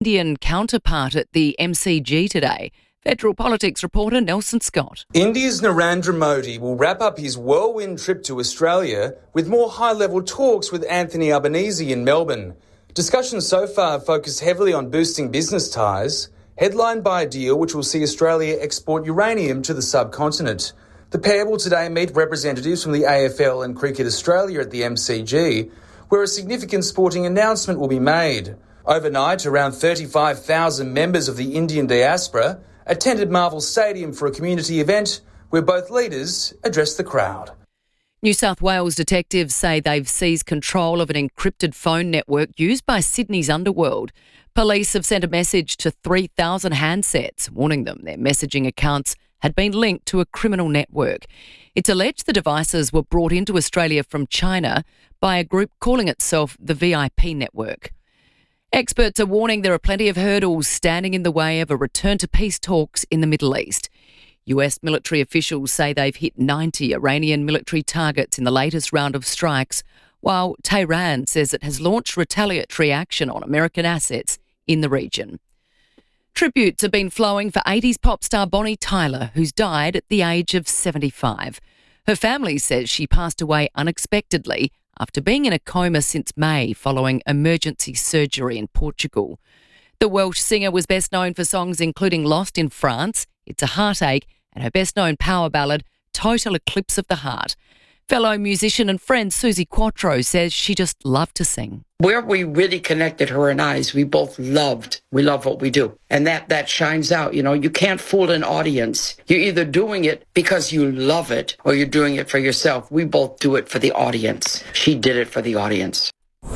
Indian counterpart at the MCG today. Federal Politics reporter Nelson Scott. India's Narendra Modi will wrap up his whirlwind trip to Australia with more high-level talks with Anthony Albanese in Melbourne. Discussions so far have focused heavily on boosting business ties, headlined by a deal which will see Australia export uranium to the subcontinent. The pair will today meet representatives from the AFL and Cricket Australia at the MCG, where a significant sporting announcement will be made. Overnight, around 35,000 members of the Indian diaspora attended Marvel Stadium for a community event where both leaders addressed the crowd. New South Wales detectives say they've seized control of an encrypted phone network used by Sydney's underworld. Police have sent a message to 3,000 handsets, warning them their messaging accounts had been linked to a criminal network. It's alleged the devices were brought into Australia from China by a group calling itself the VIP Network. Experts are warning there are plenty of hurdles standing in the way of a return to peace talks in the Middle East. US military officials say they've hit 90 Iranian military targets in the latest round of strikes, while Tehran says it has launched retaliatory action on American assets in the region. Tributes have been flowing for 80s pop star Bonnie Tyler, who's died at the age of 75. Her family says she passed away unexpectedly after being in a coma since May following emergency surgery in Portugal. The Welsh singer was best known for songs including Lost in France, It's a Heartache, and her best-known power ballad, Total Eclipse of the Heart. Fellow musician and friend Susie Quattro says she just loved to sing. Where we really connected, her and I, is we both loved. We love what we do. And that shines out. You know, you can't fool an audience. You're either doing it because you love it or you're doing it for yourself. We both do it for the audience. She did it for the audience.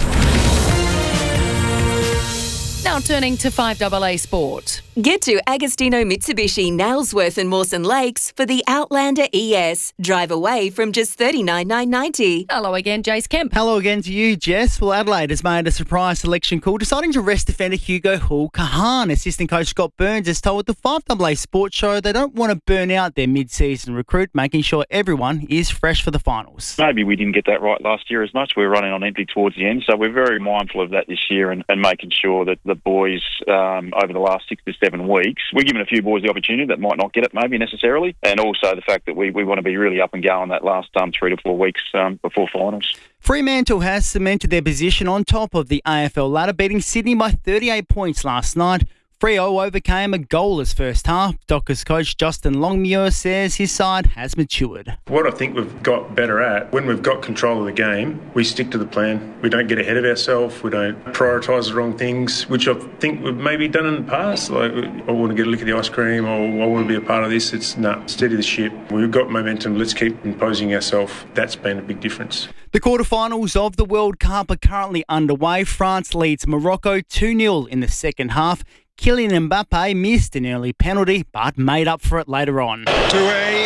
Now turning to 5AA Sport. Get to Agostino Mitsubishi, Nailsworth and Mawson Lakes for the Outlander ES. Drive away from just $39,990. Hello again, Jace Kemp. Hello again to you, Jess. Well, Adelaide has made a surprise selection call, deciding to rest defender Hugo Hull-Kahan. Assistant coach Scott Burns has told the 5AA Sports Show they don't want to burn out their mid-season recruit, making sure everyone is fresh for the finals. Maybe we didn't get that right last year as much. We were running on empty towards the end, so we're very mindful of that this year and making sure that the boys over the last 6 to 7 weeks, we're giving a few boys the opportunity that might not get it maybe necessarily, and also the fact that we want to be really up and going that last 3 to 4 weeks before finals. Fremantle has cemented their position on top of the AFL ladder, beating Sydney by 38 points last night. Freo overcame a goalless first half. Dockers coach Justin Longmuir says his side has matured. What I think we've got better at, when we've got control of the game, we stick to the plan. We don't get ahead of ourselves. We don't prioritise the wrong things, which I think we've maybe done in the past. Like, I want to get a lick of the ice cream, or I want to be a part of this. It's steady the ship. We've got momentum. Let's keep imposing ourselves. That's been a big difference. The quarterfinals of the World Cup are currently underway. France leads Morocco 2-0 in the second half. Kylian Mbappe missed an early penalty, but made up for it later on. Mbappe!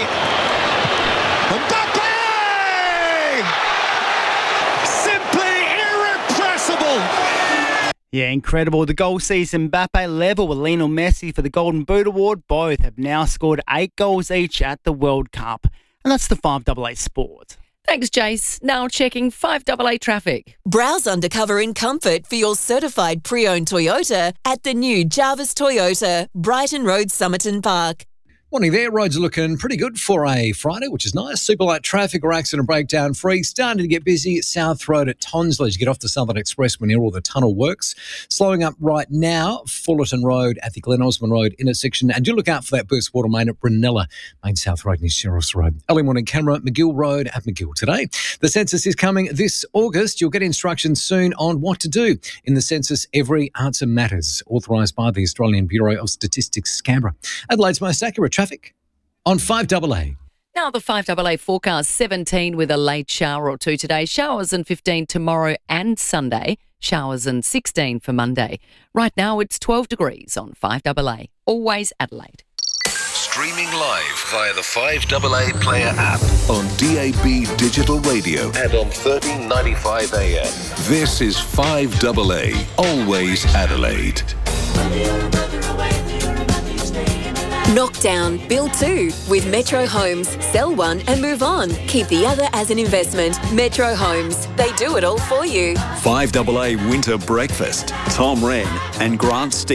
Simply irrepressible! Yeah, incredible. The goal sees Mbappe level with Lionel Messi for the Golden Boot Award. Both have now scored 8 goals each at the World Cup. And that's the 5AA Sport. Thanks, Jace. Now checking 5AA traffic. Browse undercover in comfort for your certified pre-owned Toyota at the new Jarvis Toyota, Brighton Road, Somerton Park. Morning there. Roads are looking pretty good for a Friday, which is nice. Super light traffic or accident breakdown free. Starting to get busy. South Road at Tonsley. You get off the Southern Express when near all the tunnel works. Slowing up right now, Fullerton Road at the Glen Osmond Road intersection. And do look out for that burst water main at Brunella, Main South Road near Sheriff's Road. Early morning camera, McGill Road at McGill today. The census is coming this August. You'll get instructions soon on what to do in the census. Every answer matters. Authorised by the Australian Bureau of Statistics, Canberra. Adelaide's most accurate traffic on 5AA. Now the 5AA forecast, 17 with a late shower or two today. Showers and 15 tomorrow and Sunday. Showers and 16 for Monday. Right now it's 12 degrees on 5AA. Always Adelaide. Streaming live via the 5AA Player app on DAB Digital Radio and on 1395 AM. This is 5AA. Always Adelaide. Knockdown, build 2 with Metro Homes. Sell one and move on. Keep the other as an investment. Metro Homes. They do it all for you. 5AA Winter Breakfast. Tom Wren and Grant Stevens.